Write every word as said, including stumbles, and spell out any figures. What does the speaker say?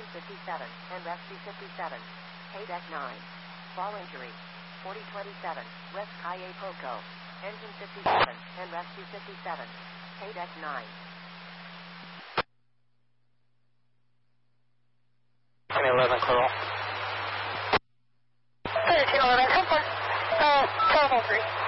Engine fifty-seven, and rescue fifty-seven. K-Deck nine. Fall injury. forty twenty-seven, West Calle Poco. Engine fifty-seven, and rescue fifty-seven. K-Deck nine. ten eleven, Coral. thirteen eleven, come for, uh, twelve oh three.